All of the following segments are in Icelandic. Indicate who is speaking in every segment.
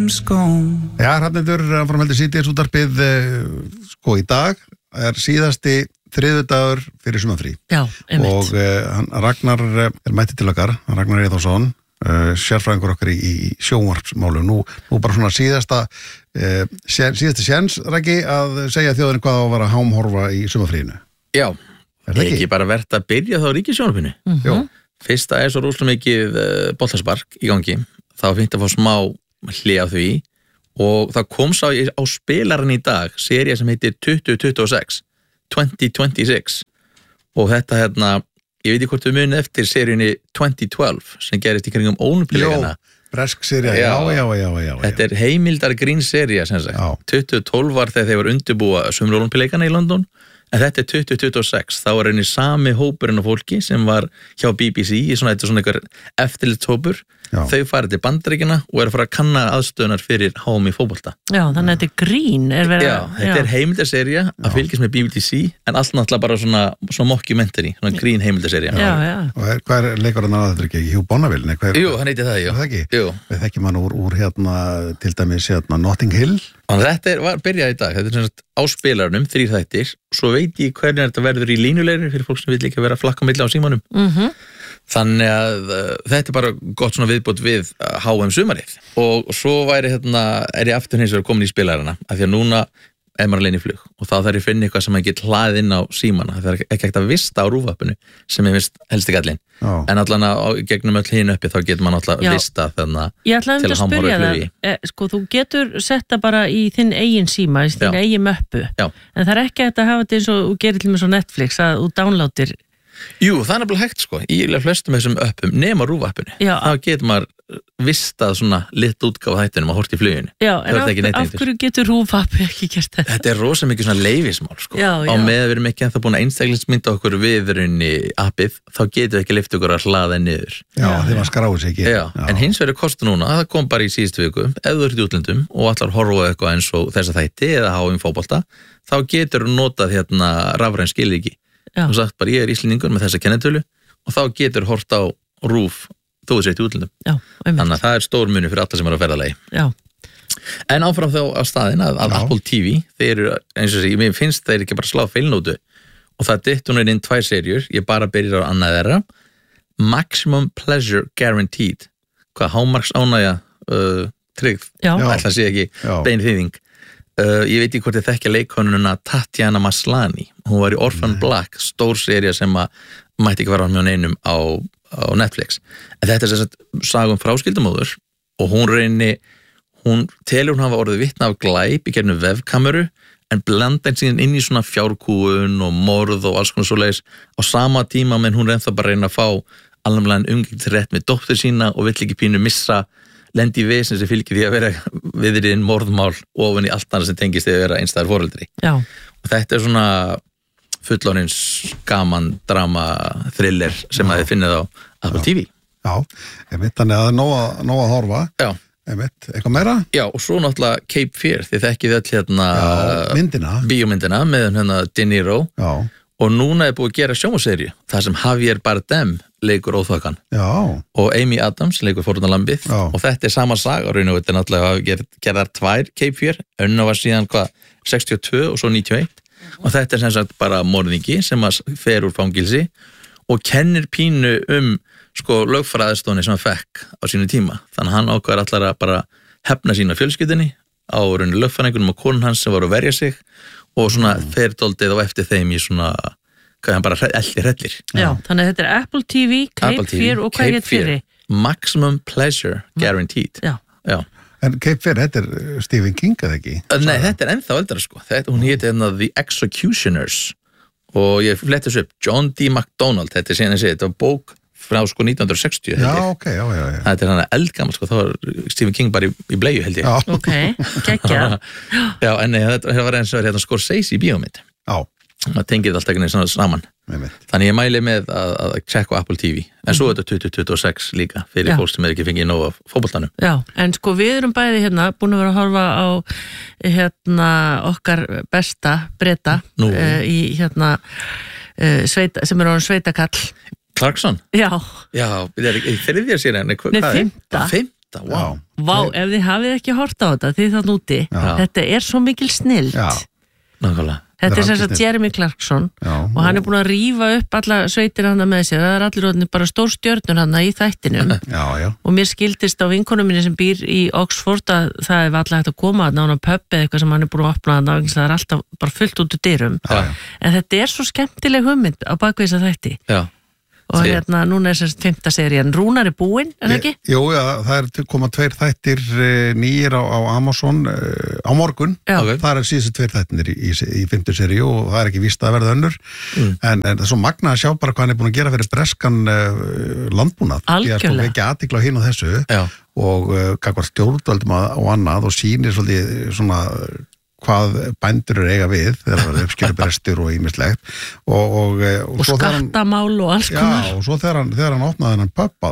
Speaker 1: time's gone.
Speaker 2: Já, Hrafnhildur, frá Heldur Síðdeis útvarpið, sko í dag síðasti þriðjudagur fyrir sumarfrí.
Speaker 3: Já, einmitt.
Speaker 2: Og Ragnar mætti til okkar, Ragnar Eithórsson, sérfræðingur okkar í sjónvarpsmálum. Nú bara svona síðasti séns, Raggi, að segja þjóðinni hvað á að vera hámhorfa í sumarfríinu.
Speaker 4: Já, ekki bara verðt að byrja þá ríkissjónvarpinu.
Speaker 2: Jó.
Speaker 4: Fyrst að svo rosalega mikið boltaspark í gangi, þá fengt að fá smá hlé á því og það kom sá á spilaran í dag sería sem heitir 2026 og þetta ég veit ekki hvort við munið eftir seríunni 2012 sem gerist í kringum Ólympíuleikana.
Speaker 2: Bresk sería, já.
Speaker 4: Þetta heimildar grín sería sem sagt. 2012 var þegar þeir voru undirbúa Ólympíuleikana í London, en þetta 2026, þá var einnig sami hópurinn af fólki sem var hjá BBC í svona einhver eftirlitshópur. Þau farið til Bandaríkjanna og að fara að kanna aðstöðunar fyrir HM í fótbolta.
Speaker 3: Já, þannig að þetta grín
Speaker 4: þetta heimildarserja að fylgjast með BBC, en allt náttúrulega bara svona mockumentary, svona grín heimildarserja.
Speaker 2: Og hvað leikur hann að þetta ekki? Hugh Bonneville?
Speaker 4: Jú, hann heiti það,
Speaker 2: jú. Við þekkjum hann úr til dæmis Notting Hill.
Speaker 4: Þetta byrjað í dag, þetta svona á spilarunum, 3 þættir, svo veit ég hvernig þetta verður í línulegri fyrir fólk sem vil líka vera að flakka milli á símanum. Þannig að þetta bara gott svona viðbót við HM sumarið og svo væri ég aftur hins vegar komin í spilarana af því að núna maður alveg í flug og þá þarf ég að finna eitthvað sem maður get hlaðið inn á símana, það ekki ekkert að vista á rúfappinu sem helst ekki allin en allan gegnum öll hinn uppi þá getur maður alltaf að vista þannig
Speaker 3: til að hámóra í flugi. Sko, þú getur setta bara í þinn eigin síma, í þinn eigin möppu, en það ekki að hafa þetta eins og þú gerir til með svo Netflix að þú downloadir.
Speaker 4: Jú, það nefnilega hægt sko, í flestum þessum öppum nema rúfappinu, þá getur maður vistað svona lit útgáfa þættinum að horta í fluginu.
Speaker 3: Já, en af hverju getur rúfappi ekki gert þetta?
Speaker 4: Þetta rosa mikið svona leifismál sko. Á með við erum ekki ennþá búin að einstaklingsmynda okkur viðurinn í appið, þá getur við ekki lyft okkur að hlaða niður.
Speaker 2: Já, þegar maður skráir sig ekki.
Speaker 4: Já, en hins vegar kostu núna, það kom bara í síðustu viku, ef þú ert í útlöndum og allar horfa eitthvað eins og þessa þætti eða HM fótbolta, þá getur þú notað rafræn skilríki. Og sagt bara ég Íslendingur með þessa kennitölu og þá getur hort á rúf þó þú sett í útlöndum. Þannig að það stór munur fyrir alla sem eru á ferðalagi. En áfram þá á staðinn að Apple TV, þeir eru eins og mér finnst þeir ekki bara slá feilnótu og það dittunar inn 2 seríur, ég bara byrjar á annað þeirra, Maximum Pleasure Guaranteed, hvað hámarks ánægja tryggð, ætla að sé ekki bein þýðing. Ég veit ekki hvort ég þekkja leikkonuna Tatiana Maslany, hún var í Orphan Black, stór sería sem að mætti ekki vera á mjög neinum á Netflix, en þetta er sagum fráskildumóður og hún telur hún hafa orðið vitna af glæp í gegnum vefkameru en blanda síðan inn í svona fjárkúun og morð og alls konar svoleiðis á sama tíma menn hún ennþá bara reyna að fá alveg umgengnisrétt með dóttur sína og vill ekki pínu missa lendi í vesinn sem fylgir því að vera viðriðin morðmál ofan í allt annað sem tengist því að vera einstæðar foreldri. Og þetta er svona fullorðins gaman drama thriller sem að þið finnið á Apple TV.
Speaker 2: Já, þannig að það er nóg að horfa. Já. Eitthvað meira? Já,
Speaker 4: og svo náttúrulega Cape Fear, þið þekkið öll bíómyndina með De Niro. Já. Og núna er búið að gera sjónvarpsseríu, þar sem Javier Bardem leikur óþokkan. Og Amy Adams leikur fórnarlambið. Og þetta er sama saga, raun og þetta er náttúrulega gerðar 2 Cape Fear, önnur var síðan 62 og svo 91. Og þetta er sem sagt bara morðingi sem fer úr fangilsi og kennir pínu lögfræðistofni sem hann fekk á sínu tíma. Þannig hann ákveður allar að bara hefna sína fjölskyldunni á raun lögfræðingunum og konun hans sem var að verja sig og svona fer doldið á eftir þeim í svona, hvað hann bara hellir.
Speaker 3: Já, þannig að þetta er Apple TV, Cape Fear og hvað hétt fyrir?
Speaker 4: Maximum Pleasure Guaranteed. Já.
Speaker 2: En Cape Fear, þetta er Stephen King, eða ekki?
Speaker 4: Nei, þetta er ennþá eldra sko. Hún héti The Executioners og ég fletti þessu upp, John D. MacDonald, þetta er síðan að segja, þetta var bók frá 1960.
Speaker 2: Já.
Speaker 4: Þetta er hann eldgammal sko, þá var Stephen King bara í bleiu held ég.
Speaker 3: Ok, geggja.
Speaker 4: Já, en þetta var eins og Scorsese í bíómynd. Já. Það tengið allt ekki neitt saman. Þannig ég mæli með að checka á Apple TV. En svo er þetta 2026 líka fyrir fólk sem ekki fengið nóg af fótboltanum.
Speaker 3: Já, en sko við erum bæði búin að vera að horfa á okkar besta Breta í sveita, sem er orðinn sveitakall.
Speaker 4: Clarkson?
Speaker 3: Já.
Speaker 4: Já, þriðja sér henni.
Speaker 3: Nei, 5.
Speaker 4: þetta, wow.
Speaker 3: Vá, ef þið hafið ekki hort á þetta, þið þann úti, þetta svo mikil snild.
Speaker 4: Nákvæmlega.
Speaker 3: Þetta sem sagt Jeremy Clarkson og hann búin að rífa upp alla sveitir hann með sér, það allir orðinir bara stór stjörnur hann í þættinum og mér skildist á vinkonu minni sem býr í Oxford að það alltaf hægt að koma að nána pub eða eitthvað sem hann búin að opna hann, það alltaf bara fullt út úr dyrum en þetta svo skemmtileg hugmynd á bakvið þessa þætti og núna sérst 5. serían Rúnar búinn, ekki?
Speaker 2: Jú, það koma 2 þættir nýjir á Amazon á morgun, það síðustu 2 þættirnir í 5. seríu og það ekki víst að verða önnur en það svo magna að sjá bara hvað hann búin að gera fyrir breskan landbúnað því að ekki athygli á hinu og þessu og kakvar stjórnvöldum og annað og sýnir svolítið svona hvað bændur eiga við þegar það uppskilubrestur og ýmislegt og
Speaker 3: skattamál og alls konar
Speaker 2: og svo þegar hann opnaði hennan pub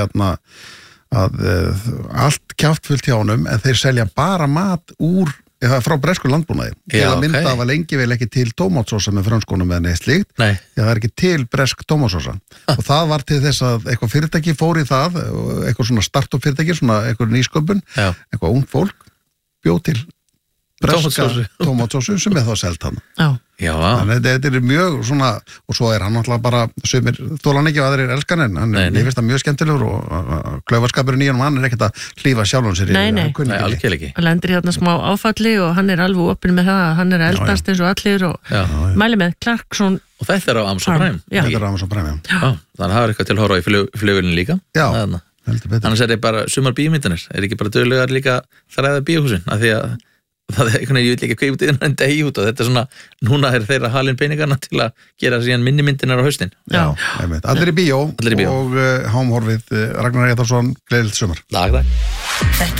Speaker 2: að allt kjaftfullt hjá honum en þeir selja bara mat frá bresku landbúnaði til að mynda var lengi vel ekki til tómatsósa með frönskonum eða neitt slíkt það ekki til bresk tómatsósa og það var til þess að eitthvað fyrirtæki fór í það eitthvað svona startup fyrirtæki svona eitthvað nýsköpun eitthvað ung fólk bjóð til breska tómatsósu sem þá selt hann þannig að þetta mjög svona og svo hann alltaf bara sumir þólan ekki og aðrir elskan en hann finnst það mjög skemmtilegur og klaufaskapurinn í hann ekkert að hlífa sjálfum sér
Speaker 4: algjörlega ekki
Speaker 3: hann lendir hérna smá áfalli og hann alveg opinn með það að hann eldast eins og allir og mæli með Clarkson
Speaker 4: og þetta á Amazon Prime
Speaker 2: þetta á Amazon Prime
Speaker 4: þannig að það eitthvað til að horfa í flugvélinu líka annars bara sumar bíómyndanir ekki bara duglegar líka þræða bíóhúsin af því að það einhvern veginn, ég vil ekki kaupa þetta en degi út og þetta svona, núna þeirra halin peningarna til að gera síðan minnimyndinar á haustin
Speaker 2: allir í bíó og hámhorfið Ragnar Eðarsson, gleðilegt sumar.
Speaker 4: Takk.